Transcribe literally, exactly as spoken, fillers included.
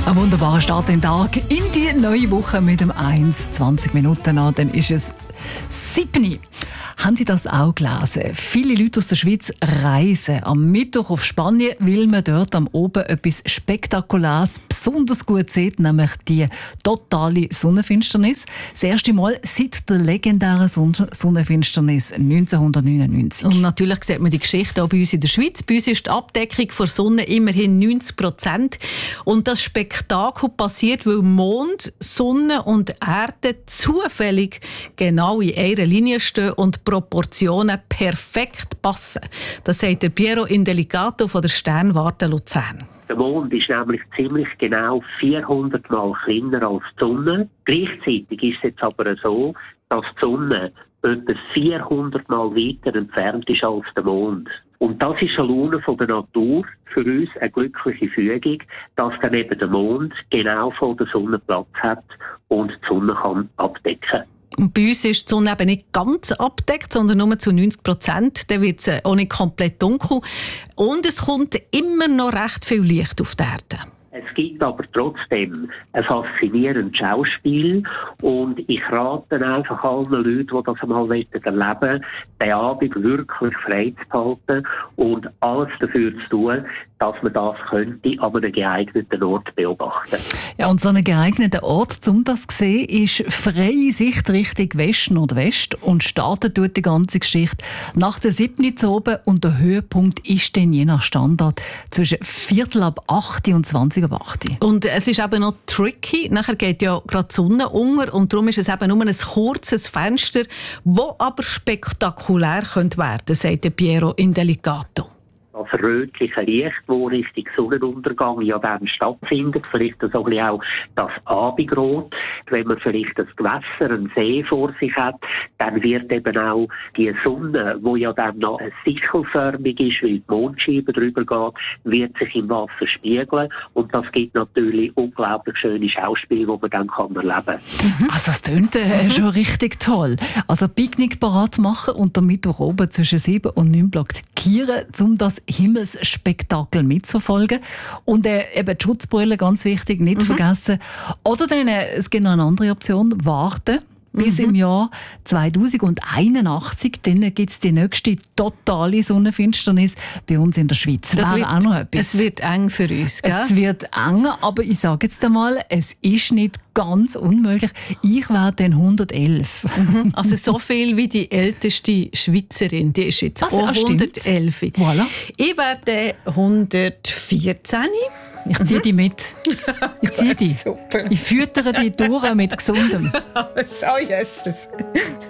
Ein wunderbarer Start in den Tag in die neue Woche mit dem eins, zwanzig Minuten an. Dann ist es sieben. Haben Sie das auch gelesen? Viele Leute aus der Schweiz reisen am Mittwoch auf Spanien, weil man dort am Oben etwas Spektakuläres besonders gut sieht, nämlich die totale Sonnenfinsternis. Das erste Mal seit der legendären Sonnenfinsternis neunzehnhundertneunundneunzig. Und natürlich sieht man die Geschichte auch bei uns in der Schweiz. Bei uns ist die Abdeckung der Sonne immerhin neunzig Prozent. Und das Spektakel passiert, weil Mond, Sonne und Erde zufällig genau in einer Linie stehen und Proportionen perfekt passen. Das sagt der Piero Indelicato von der Sternwarte Luzern. Der Mond ist nämlich ziemlich genau vierhundert Mal kleiner als die Sonne. Gleichzeitig ist es jetzt aber so, dass die Sonne etwa vierhundert Mal weiter entfernt ist als der Mond. Und das ist eine Laune von der Natur, für uns eine glückliche Fügung, dass dann eben der Mond genau vor der Sonne Platz hat und die Sonne kann abdecken. Und bei uns ist die Sonne eben nicht ganz abgedeckt, sondern nur zu neunzig Prozent. Dann wird es auch nicht komplett dunkel. Und es kommt immer noch recht viel Licht auf die Erde. Es gibt aber trotzdem ein faszinierendes Schauspiel und ich rate einfach allen Leuten, die das einmal erleben wollen, den Abend wirklich frei zu behalten und alles dafür zu tun, dass man das könnte an einem geeigneten Ort beobachten. Ja, und so ein geeigneter Ort, um das zu sehen, ist freie Sicht Richtung West-Nordwest und startet tut die ganze Geschichte nach der siebten zu oben und der Höhepunkt ist dann je nach Standort zwischen Viertel ab acht und zwanzig ab acht. Und es ist eben noch tricky, nachher geht ja gerade die Sonne unter und darum ist es eben nur ein kurzes Fenster, das aber spektakulär werden könnte, sagt der Piero Indelicato. Das rötliche Licht, das Richtung Sonnenuntergang ja dann stattfindet, vielleicht so ein bisschen auch das Abendrot. Wenn man vielleicht ein Gewässer, einen See vor sich hat, dann wird eben auch die Sonne, die ja dann noch sichelförmig ist, weil die Mondscheibe drüber geht, wird sich im Wasser spiegeln und das gibt natürlich unglaublich schöne Schauspiele, die man dann kann erleben kann. Also das klingt äh, mhm. schon richtig toll. Also Picknick parat machen und am Mittwoch oben zwischen sieben und neun blockieren, um das Himmelsspektakel mitzuverfolgen. Und äh, eben die Schutzbrille, ganz wichtig, nicht mhm. vergessen. Oder dann, äh, es gibt noch eine andere Option, warten bis mhm. im Jahr zweitausendeinundachtzig. Dann gibt es die nächste totale Sonnenfinsternis bei uns in der Schweiz. Das Wäre wird, auch noch etwas. Es wird eng für uns, gell? Es wird eng, aber ich sage jetzt einmal, es ist nicht ganz unmöglich. Ich wäre dann hundertelf. Mhm. Also so viel wie die älteste Schweizerin. Die ist jetzt also, auch hundertelf. Voilà. Ich werde hundertvierzehn. Ich ziehe die mit. Ich ziehe die. Super. Ich füttere die durch mit Gesundem. Oh, Jesus.